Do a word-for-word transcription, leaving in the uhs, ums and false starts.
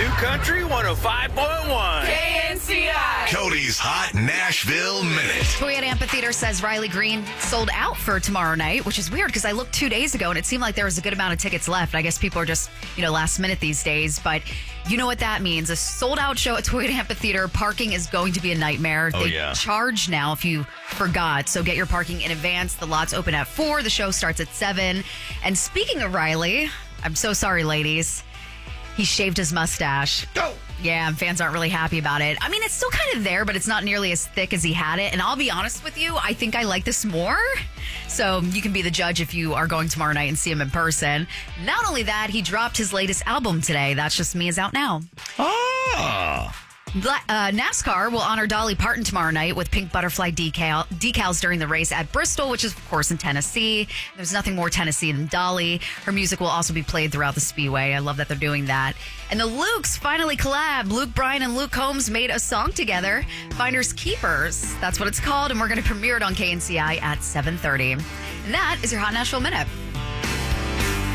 New Country one oh five point one. K N C I. Cody's Hot Nashville Minute. Toyota Amphitheater says Riley Green sold out for tomorrow night, which is weird because I looked two days ago and it seemed like there was a good amount of tickets left. I guess people are just, you know, last minute these days. But you know what that means. A sold out show at Toyota Amphitheater. Parking is going to be a nightmare. Oh, they yeah. charge now if you forgot. So get your parking in advance. The lots open at four. The show starts at seven. And speaking of Riley, I'm so sorry, ladies. He shaved his mustache. Go! Yeah, and fans aren't really happy about it. I mean, it's still kind of there, but it's not nearly as thick as he had it. And I'll be honest with you, I think I like this more. So you can be the judge if you are going tomorrow night and see him in person. Not only that, he dropped his latest album today. That's Just Me is out now. Ah. Bla- uh, NASCAR will honor Dolly Parton tomorrow night with pink butterfly decal decals during the race at Bristol, which is, of course, in Tennessee. There's nothing more Tennessee than Dolly. Her music will also be played throughout the Speedway. I love that they're doing that. And the Lukes finally collab. Luke Bryan and Luke Combs made a song together, Finders Keepers. That's what it's called, and we're going to premiere it on K N C I at seven thirty. And that is your Hot Nashville Minute.